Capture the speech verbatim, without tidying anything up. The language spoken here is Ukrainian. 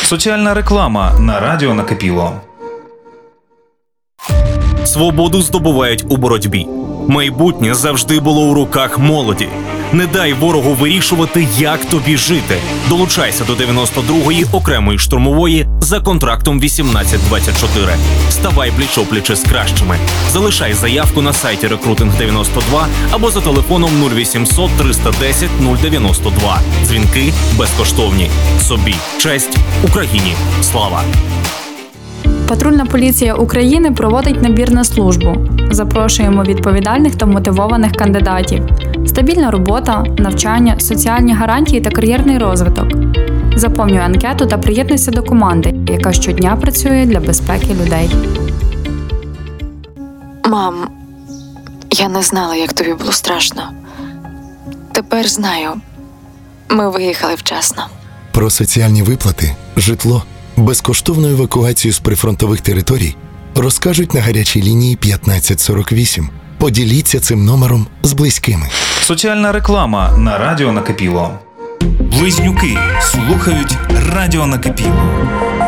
Соціальна реклама на радіо Накипіло. Свободу здобувають у боротьбі. Майбутнє завжди було у руках молоді. Не дай ворогу вирішувати, як тобі жити. Долучайся до дев'яносто другої окремої штурмової за контрактом вісімнадцять двадцять чотири. Ставай пліч-о-пліч із кращими. Залишай заявку на сайті Рекрутинг дев'яносто два або за телефоном нуль вісімсот триста десять нуль дев'яносто два. Дзвінки безкоштовні. Собі честь, Україні слава! Патрульна поліція України проводить набір на службу. Запрошуємо відповідальних та мотивованих кандидатів. Стабільна робота, навчання, соціальні гарантії та кар'єрний розвиток. Заповнюй анкету та приєднуйся до команди, яка щодня працює для безпеки людей. Мам, я не знала, як тобі було страшно. Тепер знаю. Ми виїхали вчасно. Про соціальні виплати, житло, безкоштовну евакуацію з прифронтових територій розкажуть на гарячій лінії п'ятнадцять сорок вісім. Поділіться цим номером з близькими. Соціальна реклама на радіо Накипіло. Близнюки слухають радіо Накипіло.